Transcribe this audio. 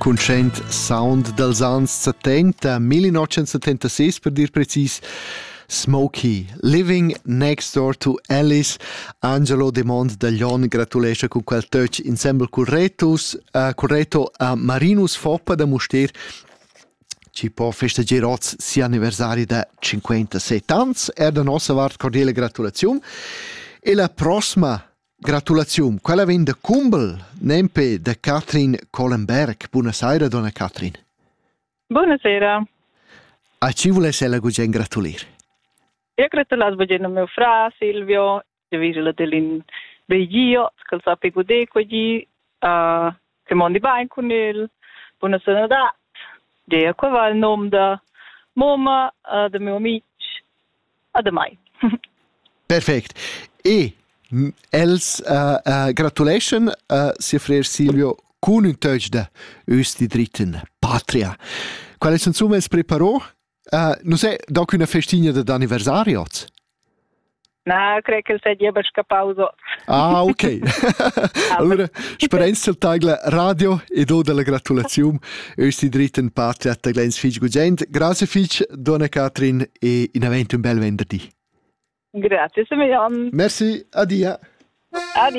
conoscent sound dels ans 70, 1976 per dir precis. Smokey, Living Next Door to Alice. Angelo Demond da Lion gratulescha con quel touch insieme corretto a Marinus Foppa da Muster. Ci può festeggiare oggi sia anniversario da 57 anni. Da nostra parte cordiale gratulazione. E la prossima gratulazione, quella viene da Kumbel, nempe da Katrin Kohlenberg. Buonasera, donna Katrin. Buonasera. A chi volesse la gugen gratulare? Io gratulas a mio fra Silvio, di vigila dell'in Belgio, che sappi godere con gli, che mondi bene con il, buonasera da, di qua il nome da mamma, da mio amici, a da mai. Perfetto. E els gratulation sia frère Silvio con un touch da Östi Dritten Patria. Quale insomma es preparò? Non sei doc una festigna d'anniversario? No, credo che sia già scappato. Ah, ok. Allora, sperenza il tagla radio e do della gratulazione. Östi Dritten Patria, taglens fich gugent. Grazie fich, donna Katrin, e in avente un bel venerdì. Grazie, Semyon. Merci, adia. Adia.